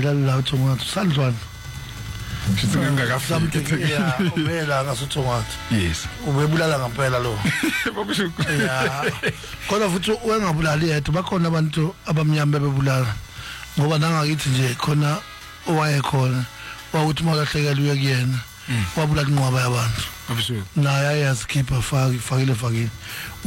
ubulali la uThongathi Sandlwana Sithi ngingakafiki ubela ngasuThongathi yes ubebulala ngempela lo babusho yeah kodwa futhi wengabulali yedwa bakhona abantu abamnyama bebulala ngoba nangakithi nje khona owayekhona wawuthi makahlekela uye kuyena wabulala inqwaba yabantu babusho naye ayazikhipha fakile